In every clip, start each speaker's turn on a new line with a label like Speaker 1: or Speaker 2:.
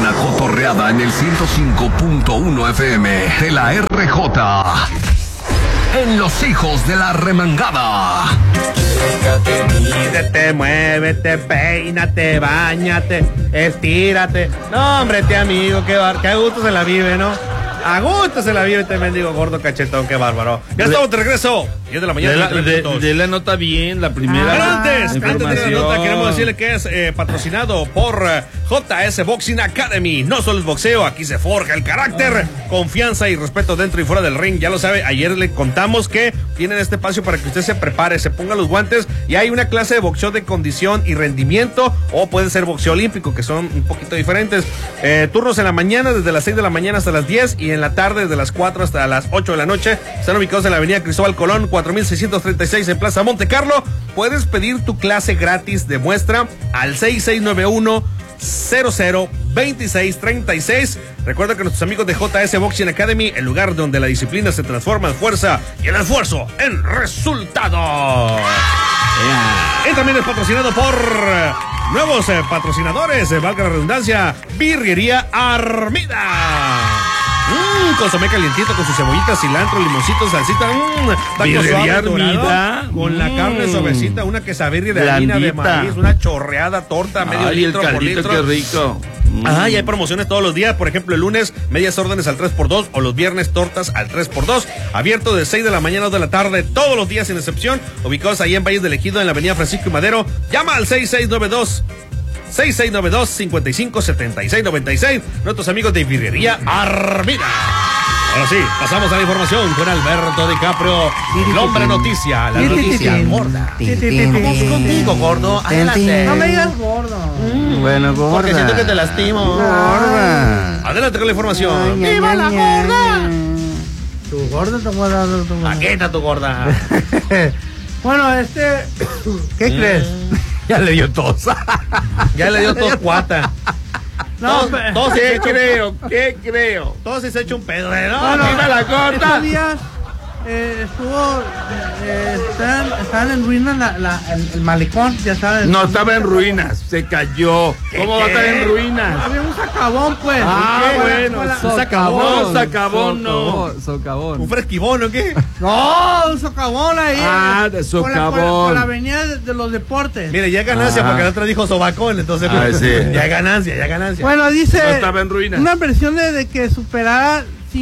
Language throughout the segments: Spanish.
Speaker 1: buena cotorreada en el 105.1 FM de la RJ. En Los Hijos de la Remangada.
Speaker 2: Mídete, muévete, peínate, báñate, estírate. No, hombre, amigo, qué gusto se la vive, ¿no? A gusto se la vive este mendigo gordo cachetón, qué bárbaro. Ya estamos de regreso. 10 de la mañana.
Speaker 3: De la nota bien, la primera.
Speaker 2: Pero antes de la nota, queremos decirle que es patrocinado por JS Boxing Academy. No solo es boxeo, aquí se forja el carácter, confianza y respeto dentro y fuera del ring. Ya lo sabe, ayer le contamos que tienen este espacio para que usted se prepare, se ponga los guantes y hay una clase de boxeo de condición y rendimiento o puede ser boxeo olímpico, que son un poquito diferentes. Turnos en la mañana desde las 6 de la mañana hasta las 10 y en la tarde desde las 4 hasta las 8 de la noche. Están ubicados en la avenida Cristóbal Colón, 4636 en Plaza Monte Carlo. Puedes pedir tu clase gratis de muestra al 6691-002636. Recuerda que nuestros amigos de JS Boxing Academy, el lugar donde la disciplina se transforma en fuerza y el esfuerzo en resultado. Y también es patrocinado por nuevos patrocinadores, valga la redundancia, Birrería Armida. Consomé calientito con sus cebollitas, cilantro, limoncito, salsita.
Speaker 3: Birrería Armida.
Speaker 2: Con la carne suavecita, una quesabirria de harina de maíz, una chorreada torta, medio litro por litro.
Speaker 3: Qué rico.
Speaker 2: Y hay promociones todos los días. Por ejemplo, el lunes, medias órdenes al 3x2 o los viernes, tortas al 3x2. Abierto de 6 de la mañana a 2 de la tarde, todos los días sin excepción. Ubicados ahí en Valles del Ejido, en la avenida Francisco y Madero. Llama al 6692-7696. Nuestros amigos de Birrería Armida. Ahora sí, pasamos a la información con Alberto DiCaprio, el hombre noticia, la noticia gorda. Vamos contigo, gordo. Adelante.
Speaker 4: No me digas gordo.
Speaker 3: Bueno, gorda.
Speaker 2: Porque siento que te lastimo.
Speaker 3: Gorda.
Speaker 2: Adelante con la información.
Speaker 4: ¡Viva la gorda! Tu gorda te voy a dar.
Speaker 2: Aquí está tu gorda.
Speaker 4: Bueno, ¿qué crees?
Speaker 3: Ya le dio tos.
Speaker 2: Ya le dio tos cuata.
Speaker 4: No,
Speaker 2: ¿Qué creo? Todos se hecho un pedo.
Speaker 4: ¡Viva
Speaker 2: la corta!
Speaker 4: Estos días están en ruinas el malecón, ya saben.
Speaker 3: No, estaba en ruinas, se cayó. ¿Cómo va a estar en ruinas?
Speaker 4: Había un sacabón, pues.
Speaker 3: Bueno,
Speaker 2: socavón, no.
Speaker 3: Socavón.
Speaker 2: ¿Un fresquibón o qué?
Speaker 4: No, un socavón ahí.
Speaker 3: De socavón.
Speaker 4: Por la avenida de los deportes.
Speaker 2: Mire, ya es ganancia porque el otro dijo sobacón, entonces
Speaker 3: sí.
Speaker 2: ya es ganancia.
Speaker 4: Bueno, dice.
Speaker 3: No estaba en ruinas.
Speaker 4: Una versión de que superara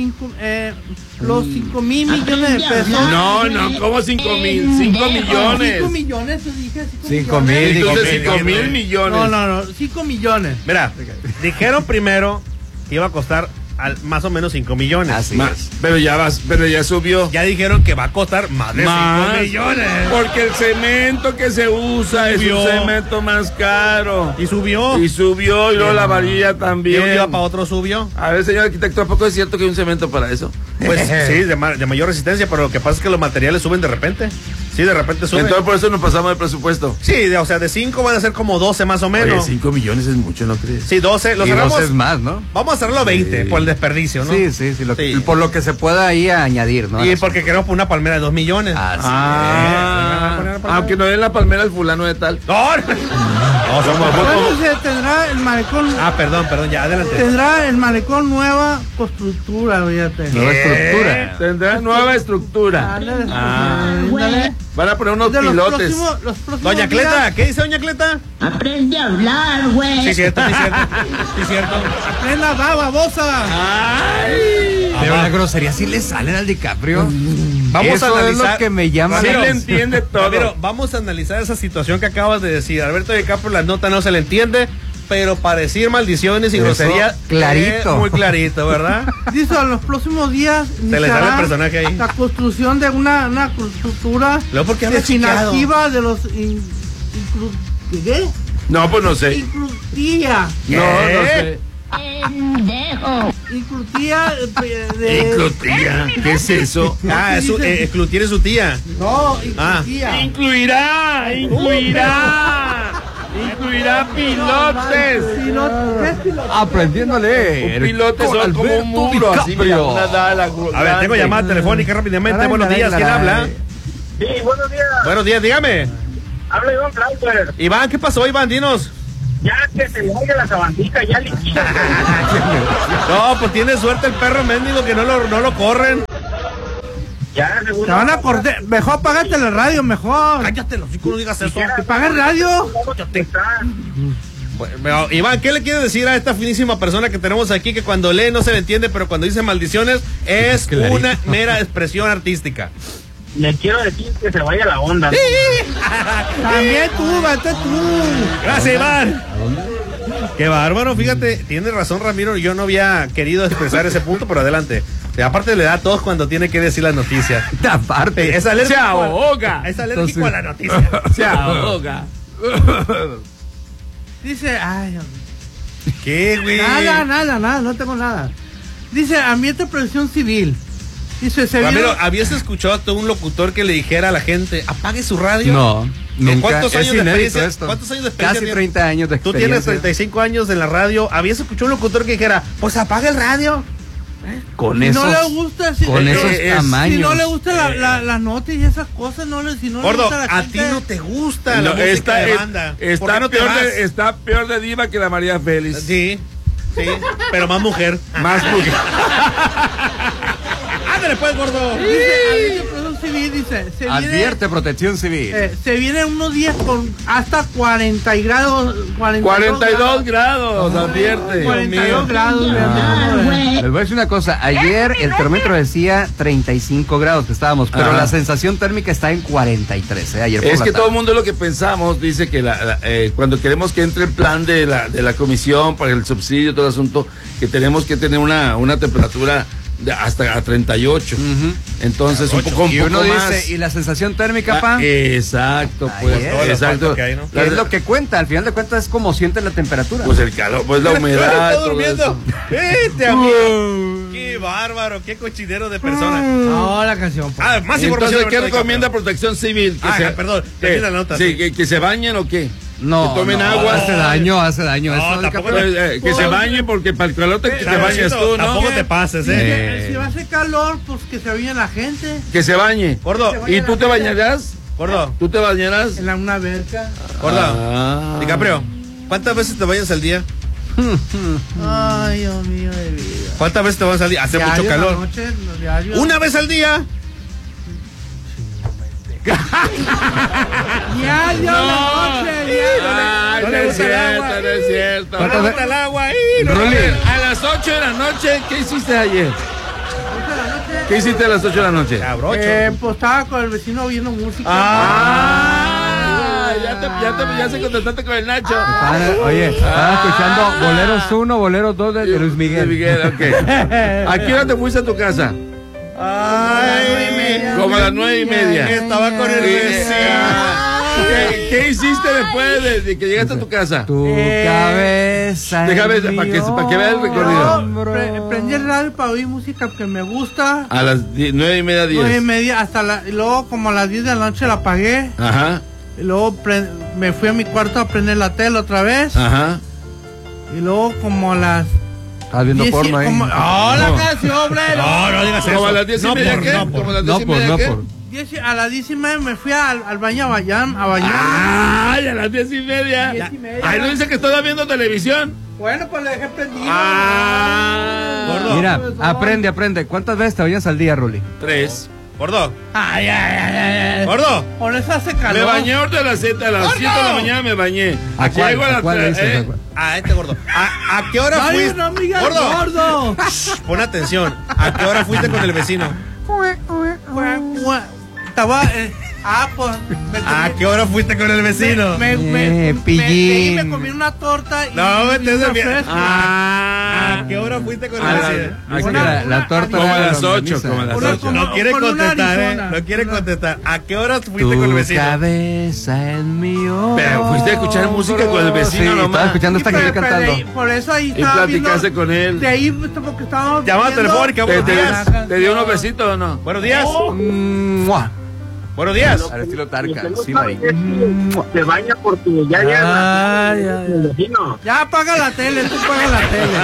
Speaker 4: los 5 mil millones de pesos.
Speaker 3: No, ¿cómo 5 mil? 5 millones.
Speaker 4: 5 millones, te dije.
Speaker 3: 5 mil. Entonces 5 mil millones.
Speaker 4: No, 5 millones.
Speaker 2: Mira, dijeron primero que iba a costar más o menos 5 millones.
Speaker 3: Así es. Pero ya subió.
Speaker 2: Ya dijeron que va a costar más de 5 millones.
Speaker 3: Porque el cemento que se usa es un cemento más caro.
Speaker 2: Y subió.
Speaker 3: Y luego la varilla también.
Speaker 2: ¿Y un día para otro subió?
Speaker 3: A ver, señor arquitecto, ¿a poco es cierto que hay un cemento para eso?
Speaker 2: Pues sí, de mayor resistencia, pero lo que pasa es que los materiales suben de repente. Sí, de repente suben.
Speaker 3: Entonces por eso nos pasamos de presupuesto.
Speaker 2: Sí, o sea, de 5 van a ser como 12 más o menos.
Speaker 3: Oye, 5 millones es mucho, ¿no crees?
Speaker 2: Sí, 12. Lo
Speaker 5: y
Speaker 2: cerramos.
Speaker 5: 12 es más, ¿no?
Speaker 2: Vamos a cerrarlo a 20 por el desperdicio, ¿no?
Speaker 5: Sí, por lo que se pueda ahí añadir, ¿no?
Speaker 2: Y porque queremos una palmera de 2 millones.
Speaker 3: Aunque no den la palmera al fulano de tal.
Speaker 2: No.
Speaker 4: Entonces tendrá el malecón.
Speaker 2: Perdón, ya, adelante.
Speaker 4: Tendrá el malecón nueva constructura, fíjate.
Speaker 5: Nueva estructura.
Speaker 3: Tendrá nueva estructura.
Speaker 4: Ándale.
Speaker 3: Van a poner unos pilotes.
Speaker 4: Los próximos
Speaker 2: Doña Cleta, ¿qué dice Doña Cleta?
Speaker 6: Aprende a hablar, güey.
Speaker 2: Sí, cierto.
Speaker 4: Aprenda, babosa.
Speaker 5: Pero la grosería sí le salen al DiCaprio.
Speaker 2: Vamos a analizar.
Speaker 5: Es lo que me llama.
Speaker 3: Sí le entiende todo.
Speaker 2: Pero vamos a analizar esa situación que acabas de decir. Alberto DiCaprio, la nota no se le entiende, pero para decir maldiciones y groserías,
Speaker 5: clarito.
Speaker 2: Muy clarito, ¿verdad?
Speaker 4: Dice, en los próximos días
Speaker 2: Se le sale el personaje ahí.
Speaker 4: la construcción de una estructura
Speaker 2: Luego, ¿por qué habla
Speaker 4: destinativa de los ¿qué?
Speaker 3: No, pues no sé.
Speaker 4: Incrustía.
Speaker 3: No sé.
Speaker 6: Pendejo.
Speaker 4: Incrustía de...
Speaker 3: Inclutía. ¿Qué es eso?
Speaker 2: Cloutier es su tía.
Speaker 4: No, incrustía.
Speaker 3: Incluirá pilotes.
Speaker 4: ¿Qué es piloto?
Speaker 5: Aprendiendo a leer.
Speaker 3: Un pilote son como un muro así.
Speaker 2: A ver, tengo llamada telefónica rápidamente. Buenos días, ¿quién habla?
Speaker 7: Sí, buenos días.
Speaker 2: Buenos días, dígame.
Speaker 7: Habla Iván Flauter.
Speaker 2: Iván, ¿qué pasó, Iván? Dinos.
Speaker 7: Ya que se le vaya la sabandija, ya liquida.
Speaker 2: No, pues tiene suerte el perro mendigo que no lo corren.
Speaker 7: Ya, seguro.
Speaker 4: Te van a cortar. Mejor apágate la radio, mejor.
Speaker 2: Cállate, los chicos, no digas eso.
Speaker 4: Que pague el radio.
Speaker 2: Bueno, Iván, ¿qué le quieres decir a esta finísima persona que tenemos aquí que cuando lee no se le entiende, pero cuando dice maldiciones es una mera expresión artística?
Speaker 7: Le quiero decir que se vaya la onda, ¿no?
Speaker 4: También tú, vete tú.
Speaker 2: Gracias, Iván. Qué bárbaro, fíjate, tiene razón Ramiro, yo no había querido expresar ese punto, pero adelante. Aparte le da a todos cuando tiene que decir las noticias.
Speaker 3: Aparte,
Speaker 2: es alérgico,
Speaker 3: se ahoga.
Speaker 2: Es alérgico a la noticia.
Speaker 3: Se ahoga.
Speaker 4: Dice, ay, Dios mío.
Speaker 2: ¿Qué, güey?
Speaker 4: Nada, no tengo nada. Dice, ambiente de protección civil. Dice, se
Speaker 2: Ramiro,
Speaker 4: vino...
Speaker 2: ¿habías escuchado a un locutor que le dijera a la gente, apague su radio?
Speaker 5: No, nunca.
Speaker 2: ¿Cuántos años de experiencia?
Speaker 5: Esto.
Speaker 2: ¿Cuántos años de experiencia?
Speaker 5: Casi 30 años de
Speaker 2: Tú
Speaker 5: experiencia.
Speaker 2: tienes 35 años en la radio. ¿Habías escuchado a un locutor que dijera, pues apaga el radio?
Speaker 5: Con
Speaker 4: Si
Speaker 5: esos,
Speaker 4: no le gusta,
Speaker 5: con esos tamaños.
Speaker 4: si no le gusta la nota y esas cosas, si no
Speaker 2: Gordo,
Speaker 4: le gusta la
Speaker 2: a
Speaker 4: gente,
Speaker 2: ti no te gusta la música de banda. ¿Por qué no te vas?
Speaker 3: Está peor de diva que la María Félix.
Speaker 2: Sí, pero más mujer.
Speaker 3: Más mujer.
Speaker 2: Ándale pues, gordo.
Speaker 4: dice, protección civil, dice,
Speaker 5: Advierte Protección Civil.
Speaker 4: se vienen unos días con hasta 40 grados,
Speaker 3: 42 grados, advierte.
Speaker 4: 42 grados.
Speaker 5: Les voy a decir una cosa. Ayer el termómetro decía 35 grados que estábamos, pero
Speaker 3: Ajá.
Speaker 5: la sensación térmica está en 43. Ayer por
Speaker 3: Es
Speaker 5: la
Speaker 3: que
Speaker 5: tarde.
Speaker 3: todo el mundo lo que pensamos dice que cuando queremos que entre el plan de la comisión para el subsidio, todo el asunto, que tenemos que tener una temperatura de hasta a 38. Entonces un poco
Speaker 5: Y uno
Speaker 3: más.
Speaker 5: dice, ¿y la sensación térmica, pa?
Speaker 3: Exacto,
Speaker 5: Ahí
Speaker 3: pues,
Speaker 5: es.
Speaker 2: Todo el
Speaker 3: exacto.
Speaker 2: asfalto que hay, ¿no?
Speaker 5: ¿Qué es lo que cuenta? Al final de cuentas es como sientes la temperatura.
Speaker 3: Pues el calor, pues la humedad.
Speaker 2: Está
Speaker 3: todo
Speaker 2: durmiendo.
Speaker 3: eso.
Speaker 2: Vete, amigo. Qué bárbaro, qué cochinero de persona.
Speaker 4: No, la canción. pues.
Speaker 2: Ah, más información.
Speaker 3: Entonces, ¿qué
Speaker 2: Alberto
Speaker 3: recomienda
Speaker 2: DiCaprio.
Speaker 3: Protección Civil?
Speaker 2: Perdón, termina la nota.
Speaker 3: Sí, que se bañen o qué.
Speaker 5: no,
Speaker 3: que tomen
Speaker 5: no,
Speaker 3: agua.
Speaker 5: Hace daño.
Speaker 2: No,
Speaker 5: Eso,
Speaker 2: tampoco
Speaker 5: DiCaprio.
Speaker 3: Que se bañen porque para el calor te bañas tú, ¿no?
Speaker 2: Tampoco te pases,
Speaker 4: Si va a hacer calor, pues que se bañe la gente
Speaker 3: Que se bañe.
Speaker 2: Gordo,
Speaker 3: ¿Y tú te bañarás?
Speaker 2: gordo,
Speaker 3: ¿Tú te bañarás?
Speaker 4: en una alberca.
Speaker 2: gordo.
Speaker 3: Ah.
Speaker 2: DiCaprio, ¿cuántas veces te bañas al día?
Speaker 4: Ay, Dios mío de vida.
Speaker 2: ¿Cuántas veces te bañas al día? Hace mucho
Speaker 4: Diario en la
Speaker 2: calor.
Speaker 4: noche, no, diario.
Speaker 2: ¿Una vez al día?
Speaker 4: Diario en la noche,
Speaker 3: Ay,
Speaker 2: No
Speaker 3: no
Speaker 2: le
Speaker 3: es
Speaker 2: gusta el
Speaker 3: cierto,
Speaker 2: agua.
Speaker 3: no es cierto.
Speaker 2: ¿No
Speaker 5: ¿Cuántas
Speaker 2: le
Speaker 5: ve-
Speaker 2: gusta el agua ahí?
Speaker 5: Rolly,
Speaker 3: A las 8 de la noche, ¿qué hiciste ayer? ¿Qué hiciste a las 8 de la noche?
Speaker 2: Cabrocho.
Speaker 4: Pues estaba con el vecino viendo música.
Speaker 3: Ya se contestaste con el Nacho.
Speaker 5: Oye, estaba escuchando Boleros 1, Boleros 2 de Luis Miguel.
Speaker 3: Ok. ¿A qué hora te fuiste a tu casa?
Speaker 2: Ay,
Speaker 3: Como a las 9:30.
Speaker 2: estaba con el vecino.
Speaker 3: ¿Qué hiciste después de que llegaste a tu casa?
Speaker 5: Tu cabeza.
Speaker 3: Déjame,
Speaker 5: es
Speaker 3: para que
Speaker 5: mi
Speaker 3: vea el recorrido.
Speaker 5: hombro.
Speaker 4: Prendí el radio para oír música que me gusta.
Speaker 3: A las 9:30, 10.
Speaker 4: 9:30 y luego como a las 10 de la noche la apagué.
Speaker 3: Ajá,
Speaker 4: Y luego me fui a mi cuarto a prender la tele otra vez.
Speaker 3: ajá.
Speaker 4: Y luego como a las
Speaker 5: Estás viendo
Speaker 4: 10
Speaker 5: porno ahí.
Speaker 4: la canción, hombre.
Speaker 2: No digas eso.
Speaker 3: Como a las 10:30, ¿qué? Como a las 10:30,
Speaker 5: No,
Speaker 3: ¿qué?
Speaker 5: por.
Speaker 4: A las 10:30 me fui al baño a bañar.
Speaker 3: Ay, a las 10:30.
Speaker 4: 10:30.
Speaker 3: Ay, no dice que estaba viendo televisión.
Speaker 4: Bueno, pues le dejé prendido.
Speaker 2: Gordo.
Speaker 5: Mira, aprende. ¿Cuántas veces te bañas al día, Rolly?
Speaker 3: 3.
Speaker 2: Gordo.
Speaker 4: Ay.
Speaker 2: Gordo.
Speaker 4: Con eso hace calor.
Speaker 3: Me bañé ahorita a las 7 de la mañana me bañé.
Speaker 5: ¿A cuál?
Speaker 3: Llego a
Speaker 5: ¿A
Speaker 3: las
Speaker 5: cuál le dices?
Speaker 3: ¿eh?
Speaker 5: ¿A cuál?
Speaker 2: A este gordo. ¿A qué hora
Speaker 4: Ay,
Speaker 2: fuiste?
Speaker 4: no, amiga,
Speaker 2: Gordo.
Speaker 4: gordo.
Speaker 2: Pon atención. ¿A qué hora fuiste con el vecino?
Speaker 4: Estaba. Pues.
Speaker 2: ¿A qué hora fuiste con el vecino?
Speaker 5: pillín.
Speaker 4: Me comí una torta y.
Speaker 2: No,
Speaker 4: y
Speaker 2: vete
Speaker 4: una
Speaker 2: a bien.
Speaker 4: fresca.
Speaker 2: ¿A qué hora fuiste con el vecino?
Speaker 5: La torta
Speaker 3: Como a
Speaker 5: de
Speaker 3: las
Speaker 5: la
Speaker 3: 8,
Speaker 5: longaniza.
Speaker 3: como a las
Speaker 4: Una
Speaker 3: 8.
Speaker 4: como-
Speaker 2: No quiere
Speaker 4: con una
Speaker 2: contestar,
Speaker 4: Arizona.
Speaker 2: No quiere contestar. ¿A qué hora fuiste
Speaker 5: Tu
Speaker 2: con el vecino?
Speaker 5: cabeza en mi hombro.
Speaker 3: Pero fuiste a escuchar música con el vecino
Speaker 5: Sí,
Speaker 3: nomás.
Speaker 5: estaba escuchando esta
Speaker 4: Sí,
Speaker 5: canción
Speaker 4: pero de ahí-
Speaker 5: cantando.
Speaker 4: por eso ahí
Speaker 3: Y
Speaker 4: estaba viendo.
Speaker 3: platicaste con él.
Speaker 4: De ahí, porque estábamos.
Speaker 2: Llamada
Speaker 4: viendo-
Speaker 2: telefónica, buenos días.
Speaker 3: ¿Te dio unos besitos o no?
Speaker 2: Buenos días.
Speaker 5: Mua.
Speaker 2: Buenos días.
Speaker 5: Al estilo Tarka,
Speaker 7: Lo que no
Speaker 5: sí,
Speaker 7: sabes
Speaker 5: Mari.
Speaker 7: es que se baña porque ya llega el vecino.
Speaker 4: Ya apaga la tele, tú paga la tele.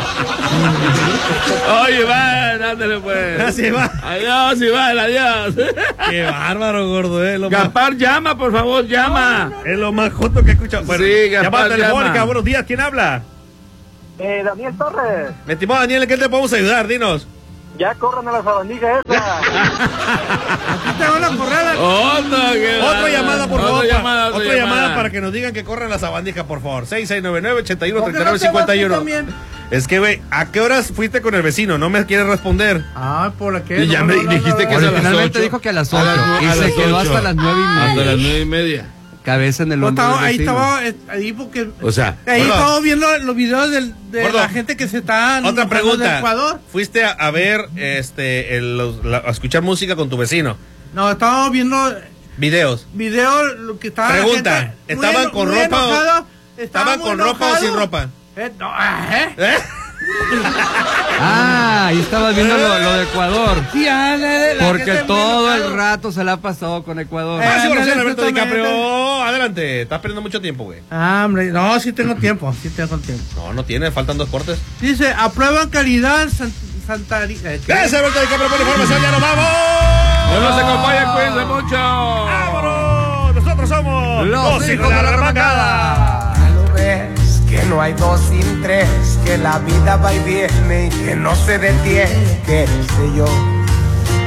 Speaker 3: Oye, Iván, ándale pues.
Speaker 2: Así va.
Speaker 3: Adiós, Iván, adiós.
Speaker 2: Qué bárbaro, gordo, lo
Speaker 3: Gaspar, llama, por favor, llama.
Speaker 2: es lo más joto que he escuchado. Bueno,
Speaker 3: Sí, Gaspar,
Speaker 2: llamada telefónica,
Speaker 3: llama.
Speaker 2: buenos días, ¿quién habla?
Speaker 7: Daniel Torres,
Speaker 2: Mi estimado Daniel, ¿en qué te podemos ayudar? Dinos.
Speaker 7: ya corran a la sabandija esa.
Speaker 4: Aquí te van a correr.
Speaker 2: Otra llamada, por favor.
Speaker 3: Otra
Speaker 2: Otra llamada para que nos digan que corran la sabandija, por favor. 6699-813951.
Speaker 4: También.
Speaker 2: Es que, güey, ¿a qué horas fuiste con el vecino? No me quieres responder.
Speaker 4: Ah, ¿por qué?
Speaker 3: Y ya me dijiste que es a las
Speaker 5: Originalmente
Speaker 3: 8.
Speaker 5: dijo que a las 8
Speaker 3: A las
Speaker 5: y se
Speaker 3: las
Speaker 5: quedó
Speaker 3: 8.
Speaker 5: hasta las 9:30.
Speaker 3: Hasta las 9:30.
Speaker 5: Cabeza en el
Speaker 4: No,
Speaker 5: hombro del
Speaker 4: ahí
Speaker 5: vecino.
Speaker 4: estaba, ahí porque...
Speaker 3: O sea,
Speaker 4: Ahí
Speaker 2: Gordo.
Speaker 4: estamos viendo los videos de
Speaker 2: Gordo.
Speaker 4: la gente que se está...
Speaker 2: Otra
Speaker 4: de
Speaker 2: pregunta.
Speaker 4: Ecuador.
Speaker 2: ¿Fuiste a ver, a escuchar música con tu vecino?
Speaker 4: No, estábamos viendo
Speaker 2: Videos.
Speaker 4: videos, lo que estaba... la
Speaker 2: Pregunta,
Speaker 4: gente muy
Speaker 2: ¿estaban con
Speaker 4: muy
Speaker 2: ropa o-
Speaker 4: enojado,
Speaker 2: ¿Estaban
Speaker 4: muy
Speaker 2: con ropa o
Speaker 4: enojado.
Speaker 2: sin ropa?
Speaker 4: No,
Speaker 2: ¿Eh?
Speaker 5: Ah, ahí estabas viendo lo de Ecuador.
Speaker 4: Sí, la
Speaker 5: Porque
Speaker 4: gente muy
Speaker 5: todo el
Speaker 4: enojado.
Speaker 5: rato se la ha pasado con Ecuador.
Speaker 2: Ah, sí,
Speaker 4: ándale,
Speaker 2: conocí a Alberto
Speaker 4: exactamente.
Speaker 2: DiCaprio. Adelante, estás perdiendo mucho tiempo, güey.
Speaker 4: Ah, hombre, no, sí tengo tiempo, sí tengo tiempo.
Speaker 2: No, no tiene, faltan 2 cortes.
Speaker 4: Dice, aprueban calidad Santari...
Speaker 2: Gracias, Alberto DiCaprio, por la información. ¡Ya nos vamos!
Speaker 3: no nos acompañen, cuídense mucho.
Speaker 2: ¡Vámonos! Nosotros somos
Speaker 5: Los hijos de la remangada.
Speaker 8: Ya lo ves, que no hay 2 sin 3, que la vida va y viene y que no se detiene, que sé yo.